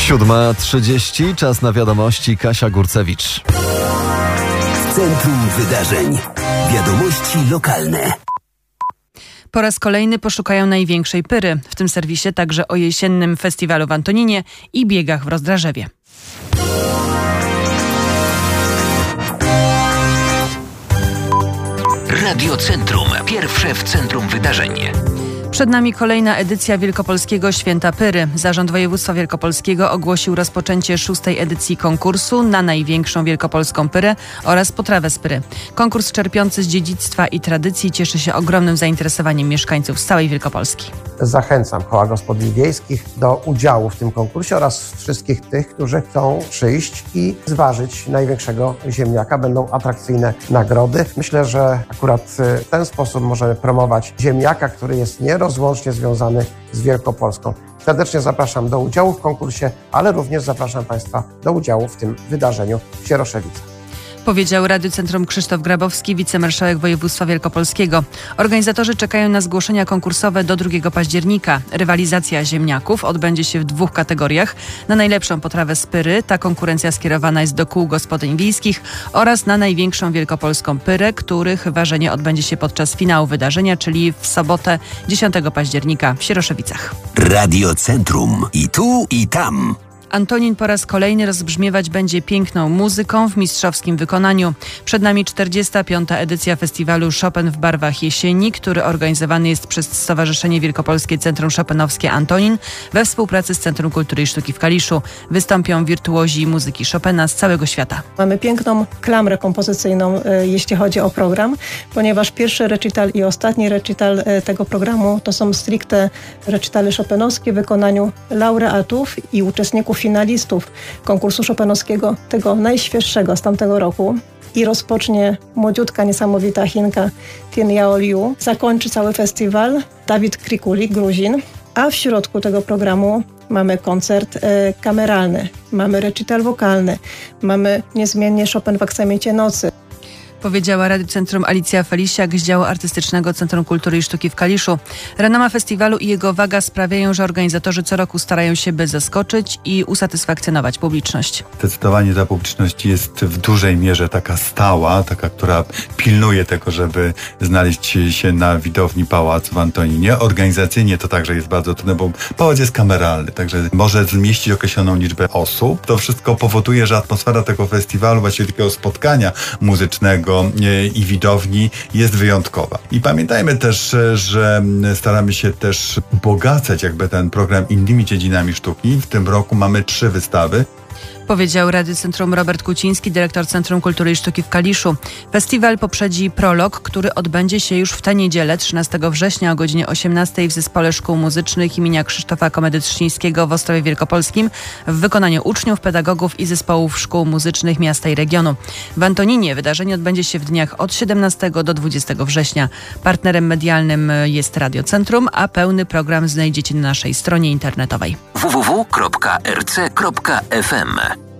7:30, czas na wiadomości. Kasia Górcewicz. Centrum Wydarzeń. Wiadomości lokalne. Po raz kolejny poszukają największej pyry. W tym serwisie także o jesiennym festiwalu w Antoninie i biegach w Rozdrażewie. Radio Centrum. Pierwsze w centrum wydarzeń. Przed nami kolejna edycja Wielkopolskiego Święta Pyry. Zarząd Województwa Wielkopolskiego ogłosił rozpoczęcie 6. edycji konkursu na największą wielkopolską pyrę oraz potrawę z pyry. Konkurs czerpiący z dziedzictwa i tradycji cieszy się ogromnym zainteresowaniem mieszkańców z całej Wielkopolski. Zachęcam koła gospodyń wiejskich do udziału w tym konkursie oraz wszystkich tych, którzy chcą przyjść i zważyć największego ziemniaka. Będą atrakcyjne nagrody. Myślę, że akurat w ten sposób możemy promować ziemniaka, który jest nierozłącznie związany z Wielkopolską. Serdecznie zapraszam do udziału w konkursie, ale również zapraszam Państwa do udziału w tym wydarzeniu w Sieroszewicach. Powiedział Radiu Centrum Krzysztof Grabowski, wicemarszałek województwa wielkopolskiego. Organizatorzy czekają na zgłoszenia konkursowe do 2 października. Rywalizacja ziemniaków odbędzie się w 2 kategoriach. Na najlepszą potrawę z pyry, ta konkurencja skierowana jest do kół gospodyń wiejskich, oraz na największą wielkopolską pyrę, których ważenie odbędzie się podczas finału wydarzenia, czyli w sobotę 10 października w Sieroszewicach. Radio Centrum. I tu, i tam. Antonin po raz kolejny rozbrzmiewać będzie piękną muzyką w mistrzowskim wykonaniu. Przed nami 45. edycja festiwalu Chopin w barwach jesieni, który organizowany jest przez Stowarzyszenie Wielkopolskie Centrum Chopinowskie Antonin we współpracy z Centrum Kultury i Sztuki w Kaliszu. Wystąpią wirtuozi muzyki Chopina z całego świata. Mamy piękną klamrę kompozycyjną, jeśli chodzi o program, ponieważ pierwszy recital i ostatni recital tego programu to są stricte recitale chopinowskie w wykonaniu laureatów i uczestników finalistów konkursu chopinowskiego, tego najświeższego z tamtego roku. I rozpocznie młodziutka, niesamowita Chinka Tin Yao Liu. Zakończy cały festiwal Dawid Krikulik, Gruzin. A w środku tego programu mamy koncert kameralny, mamy recital wokalny, mamy niezmiennie Chopin w aksamitcie nocy. Powiedziała Radiu Centrum Alicja Felisiak z działu artystycznego Centrum Kultury i Sztuki w Kaliszu. Renoma festiwalu i jego waga sprawiają, że organizatorzy co roku starają się, by zaskoczyć i usatysfakcjonować publiczność. Zdecydowanie ta publiczność jest w dużej mierze taka stała, taka, która pilnuje tego, żeby znaleźć się na widowni pałacu w Antoninie. Organizacyjnie to także jest bardzo trudne, bo pałac jest kameralny, także może zmieścić określoną liczbę osób. To wszystko powoduje, że atmosfera tego festiwalu, właściwie takiego spotkania muzycznego i widowni jest wyjątkowa. I pamiętajmy też, że staramy się też ubogacać jakby ten program innymi dziedzinami sztuki. W tym roku mamy 3 wystawy. Powiedział Radiu Centrum Robert Kuciński, dyrektor Centrum Kultury i Sztuki w Kaliszu. Festiwal poprzedzi prolog, który odbędzie się już w tę niedzielę, 13 września o godzinie 18 w Zespole Szkół Muzycznych imienia Krzysztofa Komedy-Trzcińskiego w Ostrowie Wielkopolskim w wykonaniu uczniów, pedagogów i zespołów szkół muzycznych miasta i regionu. W Antoninie wydarzenie odbędzie się w dniach od 17 do 20 września. Partnerem medialnym jest Radio Centrum, a pełny program znajdziecie na naszej stronie internetowej. www.rc.fm.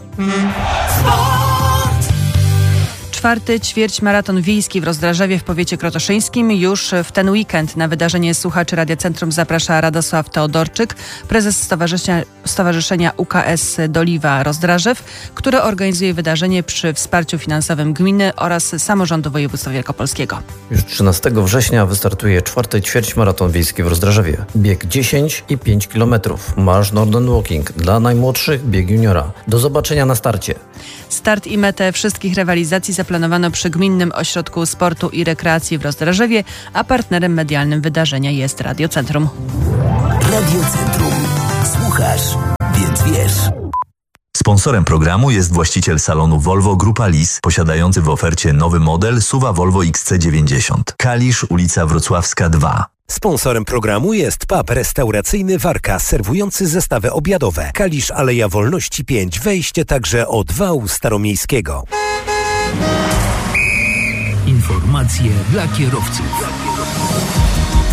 4. ćwierćmaraton wiejski w Rozdrażewie w powiecie krotoszyńskim. Już w ten weekend na wydarzenie słuchaczy Radia Centrum zaprasza Radosław Teodorczyk, prezes Stowarzyszenia UKS Doliwa Rozdrażew, które organizuje wydarzenie przy wsparciu finansowym gminy oraz samorządu województwa wielkopolskiego. Już 13 września wystartuje 4. ćwierćmaraton wiejski w Rozdrażewie. Bieg 10 i 5 km. Marsz Northern Walking dla najmłodszych, bieg juniora. Do zobaczenia na starcie. Start i metę wszystkich rywalizacji zaplanowano przy Gminnym Ośrodku Sportu i Rekreacji w Rozdrażewie, a partnerem medialnym wydarzenia jest Radio Centrum. Radio Centrum. Słuchasz, więc wiesz. Sponsorem programu jest właściciel salonu Volvo Grupa Lis, posiadający w ofercie nowy model SUV Volvo XC90. Kalisz, ulica Wrocławska 2. Sponsorem programu jest pub restauracyjny Warka, serwujący zestawy obiadowe. Kalisz, Aleja Wolności 5, wejście także od wału staromiejskiego. Informacje dla kierowców.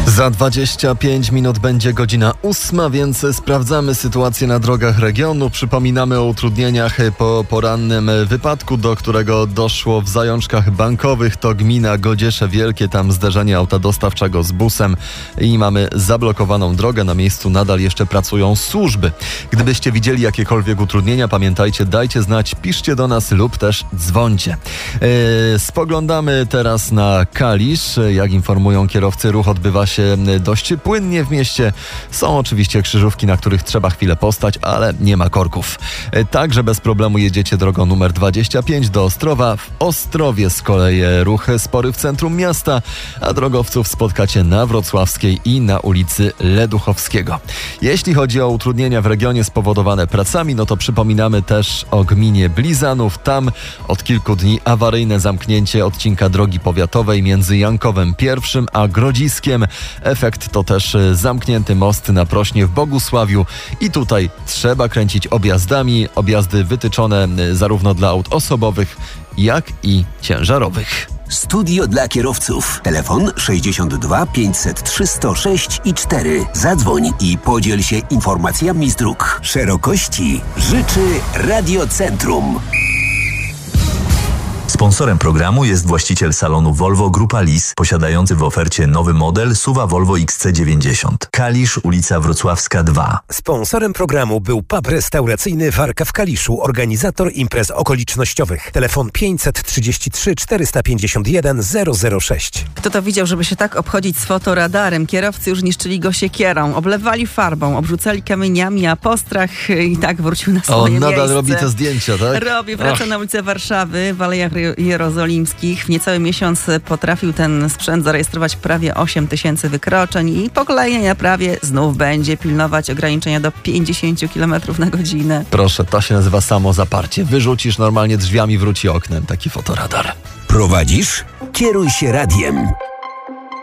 Za 25 minut będzie godzina 8, więc sprawdzamy sytuację na drogach regionu. Przypominamy o utrudnieniach po porannym wypadku, do którego doszło w Zajączkach Bankowych. To gmina Godziesze Wielkie, tam zderzenie auta dostawczego z busem i mamy zablokowaną drogę. Na miejscu nadal jeszcze pracują służby. Gdybyście widzieli jakiekolwiek utrudnienia, pamiętajcie, dajcie znać, piszcie do nas lub też dzwońcie. Spoglądamy teraz na Kalisz. Jak informują kierowcy, ruch odbywa się dość płynnie w mieście. Są oczywiście krzyżówki, na których trzeba chwilę postać, ale nie ma korków. Także bez problemu jedziecie drogą numer 25 do Ostrowa. W Ostrowie z kolei ruch spory w centrum miasta, a drogowców spotkacie na Wrocławskiej i na ulicy Leduchowskiego. Jeśli chodzi o utrudnienia w regionie spowodowane pracami, no to przypominamy też o gminie Blizanów. Tam od kilku dni awaryjne zamknięcie odcinka drogi powiatowej między Jankowem I a Grodziskiem. Efekt to też zamknięty most na Prośnie w Bogusławiu i tutaj trzeba kręcić objazdami. Objazdy wytyczone zarówno dla aut osobowych, jak i ciężarowych. Studio dla kierowców. Telefon 62 503 106 i 4. Zadzwoń i podziel się informacjami z dróg. Szerokości życzy Radiocentrum. Sponsorem programu jest właściciel salonu Volvo Grupa Lis, posiadający w ofercie nowy model SUV Volvo XC90. Kalisz, ulica Wrocławska 2. Sponsorem programu był pub restauracyjny Warka w Kaliszu, organizator imprez okolicznościowych. Telefon 533 451 006. Kto to widział, żeby się tak obchodzić z fotoradarem? Kierowcy już niszczyli go siekierą, oblewali farbą, obrzucali kamieniami, a postrach i tak wrócił na swoje miejsce. Nadal robi te zdjęcia, tak? Robi, wraca na ulicę Warszawy, w Alejach Jerozolimskich. W niecały miesiąc potrafił ten sprzęt zarejestrować prawie 8 000 wykroczeń i po kolejnej naprawie znów będzie pilnować ograniczenia do 50 km na godzinę. Proszę, to się nazywa samozaparcie. Wyrzucisz normalnie drzwiami, wróci oknem. Taki fotoradar. Prowadzisz? Kieruj się radiem.